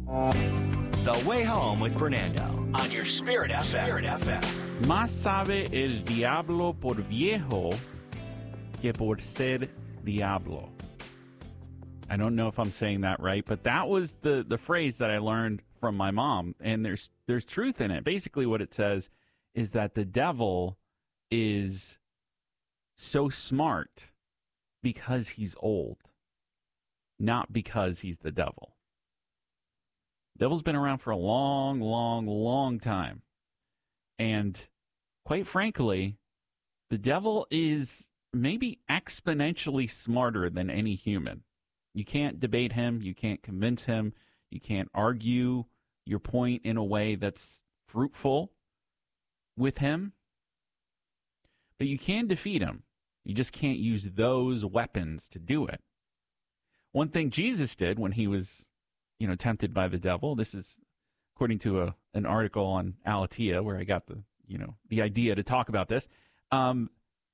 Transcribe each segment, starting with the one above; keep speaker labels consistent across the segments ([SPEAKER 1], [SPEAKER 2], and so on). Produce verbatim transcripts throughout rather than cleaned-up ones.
[SPEAKER 1] The Way Home with Fernando on your Spirit F M. Spirit F M.
[SPEAKER 2] Más sabe el diablo por viejo que por ser diablo. I don't know if I'm saying that right, but that was the, the phrase that I learned from my mom, and there's there's truth in it. Basically what it says is that the devil is so smart because he's old, not because he's the devil. Devil's been around for a long, long, long time. And quite frankly, the devil is maybe exponentially smarter than any human. You can't debate him. You can't convince him. You can't argue your point in a way that's fruitful with him. But you can defeat him. You just can't use those weapons to do it. One thing Jesus did when he was, you know, tempted by the devil, this is according to a, an article on Alatea where I got the, you know, the idea to talk about this. Um,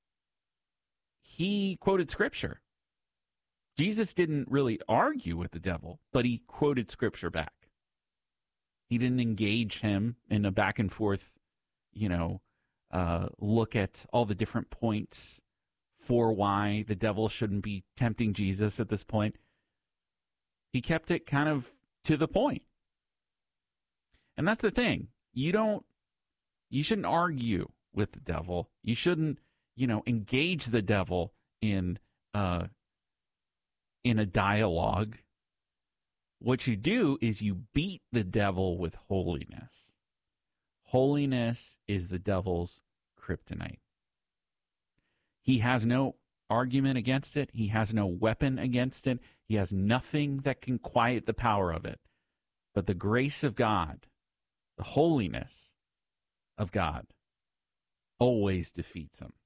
[SPEAKER 2] he quoted scripture. Jesus didn't really argue with the devil, but he quoted scripture back. He didn't engage him in a back and forth, you know, uh, look at all the different points for why the devil shouldn't be tempting Jesus at this point. He kept it kind of to the point. And that's the thing. You don't, you shouldn't argue with the devil. You shouldn't, you know, engage the devil in, uh, in a dialogue. What you do is you beat the devil with holiness. Holiness is the devil's kryptonite. He has no argument against it. He has no weapon against it. He has nothing that can quiet the power of it. But the grace of God, the holiness of God, always defeats him.